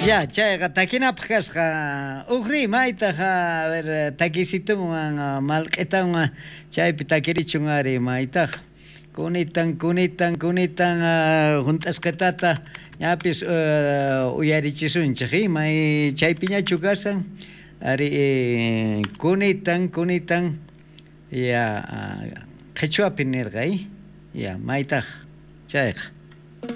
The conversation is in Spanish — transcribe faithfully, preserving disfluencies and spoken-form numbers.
Ya, chayqa takinapaqqa uqri maytaqa a ver takisituman malq'itawan chaypi takirichun ari maytaq kunitan kunitan kunitan hunt'asqatata ñapis uyarichisunchik imay chaypiñachu kasan ari kunitan kunitan ya qhichwapi nirqay ya maytaq chayqa